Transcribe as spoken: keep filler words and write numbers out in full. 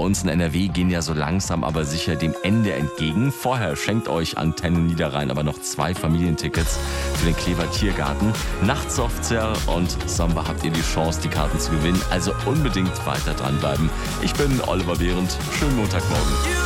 uns in N R W gehen ja so langsam aber sicher dem Ende entgegen. Vorher schenkt euch Antenne Niederrhein aber noch zwei Familientickets für den Klever Tiergarten. Nachts Softsea und Samba habt ihr die Chance, die Karten zu gewinnen. Also unbedingt weiter dranbleiben. Ich bin Oliver Behrendt. Schönen Montagmorgen.